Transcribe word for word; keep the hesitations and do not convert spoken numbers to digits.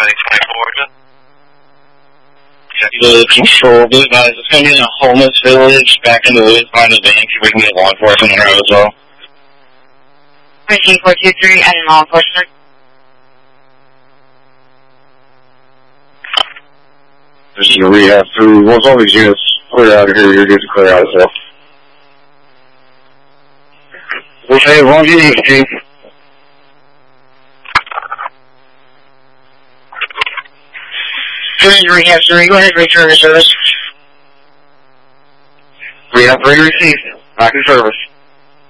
The control booth guys, it's going to be in a homeless village back in the woods behind the bank so we can get law enforcement there as well. Machine four two three, adding law enforcement. This is a rehab through. Once all these units clear out of here, you're good to clear out as well. We'll say as long as you need it, Chief. Rehab three, go ahead and return to service. Rehab three received. Back in service.